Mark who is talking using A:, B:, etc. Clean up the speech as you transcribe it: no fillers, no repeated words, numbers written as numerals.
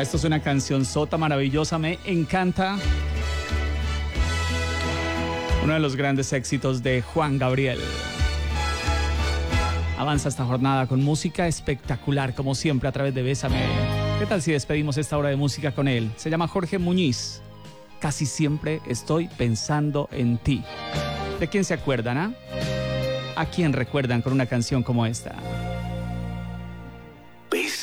A: Esto es una canción sota maravillosa, me encanta. Uno de los grandes éxitos de Juan Gabriel. Avanza esta jornada con música espectacular, como siempre, a través de Bésame. ¿Qué tal si despedimos esta hora de música con él? Se llama Jorge Muñiz. Casi siempre estoy pensando en ti. ¿De quién se acuerdan, ah? ¿A quién recuerdan con una canción como esta?